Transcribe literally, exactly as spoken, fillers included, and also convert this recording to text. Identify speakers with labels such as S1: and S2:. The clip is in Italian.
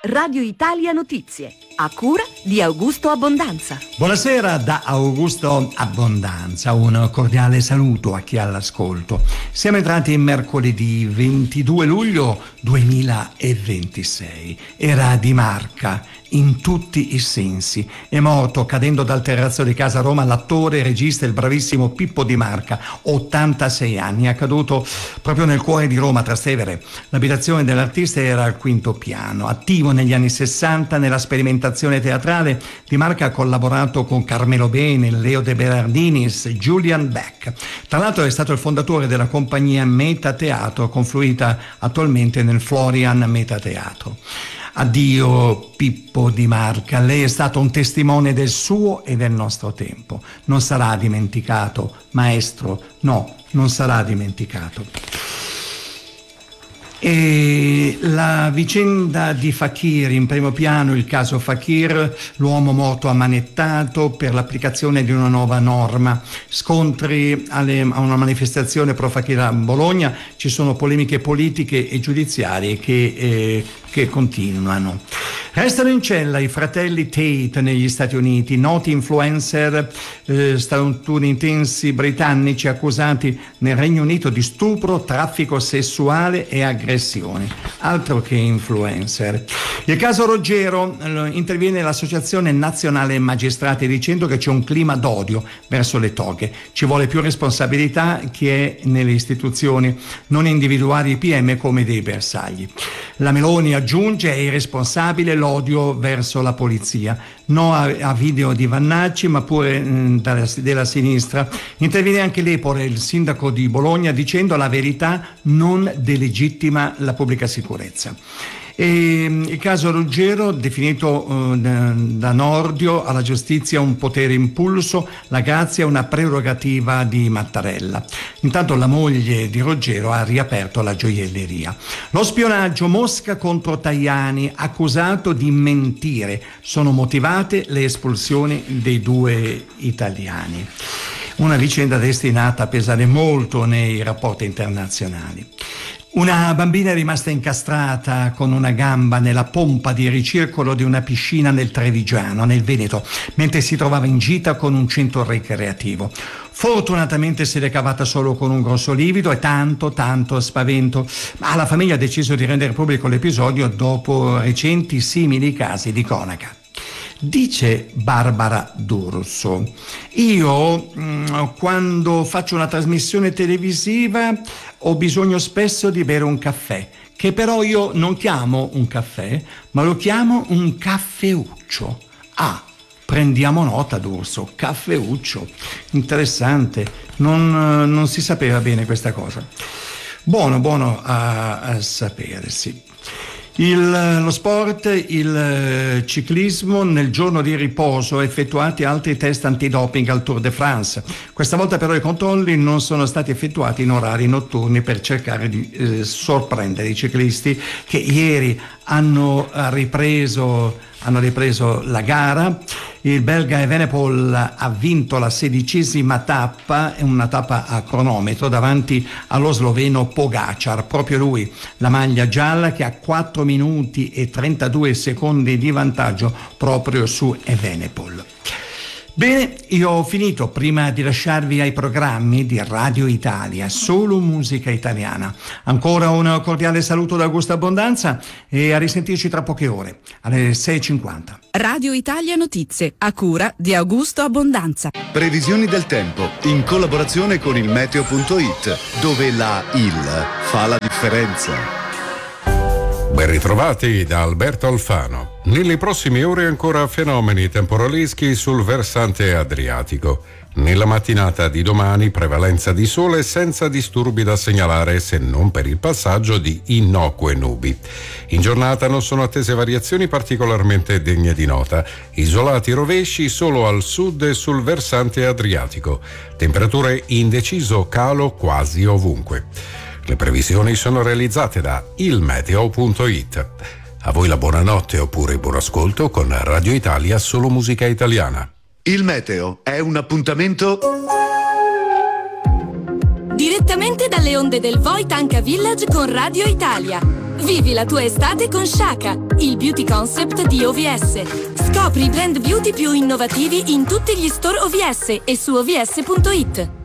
S1: Radio Italia Notizie, a cura di Augusto Abbondanza.
S2: Buonasera da Augusto Abbondanza, un cordiale saluto a chi è all'ascolto. Siamo entrati in mercoledì ventidue luglio duemilaventisei. Era Di Marca in tutti i sensi. È morto cadendo dal terrazzo di casa a Roma l'attore e regista il bravissimo Pippo Di Marca, ottantasei anni. È accaduto proprio nel cuore di Roma, Trastevere. L'abitazione dell'artista era al quinto piano. Attivo negli anni sessanta nella sperimentazione teatrale, Di Marca ha collaborato con Carmelo Bene, Leo De Berardinis, Julian Beck. Tra l'altro è stato il fondatore della compagnia Metateatro, confluita attualmente nel Florian Metateatro. Addio Pippo Di Marca, lei è stato un testimone del suo e del nostro tempo. Non sarà dimenticato, maestro, no, non sarà dimenticato. E la vicenda di Fakir, in primo piano il caso Fakir, l'uomo morto ammanettato per l'applicazione di una nuova norma, scontri alle, a una manifestazione pro Fakir a Bologna, ci sono polemiche politiche e giudiziarie che, eh, che continuano. Restano in cella i fratelli Tate negli Stati Uniti, noti influencer eh, statunitensi britannici accusati nel Regno Unito di stupro, traffico sessuale e aggressione. Altro che influencer. Il caso Roggero, eh, interviene l'Associazione Nazionale Magistrati dicendo che c'è un clima d'odio verso le toghe. Ci vuole più responsabilità che è nelle istituzioni, non individuare i P M come dei bersagli. La Meloni aggiunge: è irresponsabile l'odio verso la polizia. No a, a video di Vannacci, ma pure mh, dalla, della sinistra. Interviene anche Lepore, il sindaco di Bologna, dicendo: la verità non delegittima la pubblica sicurezza. E il caso Ruggero, definito uh, da Nordio alla giustizia un potere impulso, la grazia una prerogativa di Mattarella. Intanto la moglie di Ruggero ha riaperto la gioielleria. Lo spionaggio, Mosca contro Tajani, accusato di mentire. Sono motivate le espulsioni dei due italiani. Una vicenda destinata a pesare molto nei rapporti internazionali. Una bambina è rimasta incastrata con una gamba nella pompa di ricircolo di una piscina nel Trevigiano, nel Veneto, mentre si trovava in gita con un centro ricreativo. Fortunatamente si è recavata solo con un grosso livido e tanto, tanto spavento, ma la famiglia ha deciso di rendere pubblico l'episodio dopo recenti simili casi di cronaca. Dice Barbara D'Urso: io mh, quando faccio una trasmissione televisiva ho bisogno spesso di bere un caffè, che però io non chiamo un caffè, ma lo chiamo un caffeuccio. Ah, prendiamo nota, D'Urso, caffeuccio. Interessante, non, non si sapeva bene questa cosa. Buono, buono a, a sapere, sì. Il, lo sport, il ciclismo, nel giorno di riposo effettuati altri test antidoping al Tour de France. Questa volta però i controlli non sono stati effettuati in orari notturni per cercare di eh, sorprendere i ciclisti che ieri hanno ripreso, hanno ripreso la gara. Il belga Evenepoel ha vinto la sedicesima tappa, una tappa a cronometro, davanti allo sloveno Pogačar, proprio lui, la maglia gialla, che ha quattro minuti e trentadue secondi di vantaggio proprio su Evenepoel. Bene, io ho finito. Prima di lasciarvi ai programmi di Radio Italia, solo musica italiana. Ancora un cordiale saluto da Augusto Abbondanza e a risentirci tra poche ore, alle sei e cinquanta.
S1: Radio Italia Notizie, a cura di Augusto Abbondanza.
S3: Previsioni del tempo, in collaborazione con il meteo punto it, dove la il fa la differenza.
S4: Ben ritrovati da Alberto Alfano. Nelle prossime ore ancora fenomeni temporaleschi sul versante adriatico. Nella mattinata di domani prevalenza di sole senza disturbi da segnalare, se non per il passaggio di innocue nubi. In giornata non sono attese variazioni particolarmente degne di nota. Isolati rovesci solo al sud e sul versante adriatico. Temperature in deciso calo quasi ovunque. Le previsioni sono realizzate da il meteo punto it. A voi la buonanotte oppure buon ascolto con Radio Italia, solo musica italiana.
S3: Il meteo è un appuntamento
S1: Direttamente dalle onde del Voi Tanka Village con Radio Italia.
S5: Vivi la tua estate con Shaka, il beauty concept di O V S. Scopri i brand beauty più innovativi in tutti gli store O V S e su O V S punto it.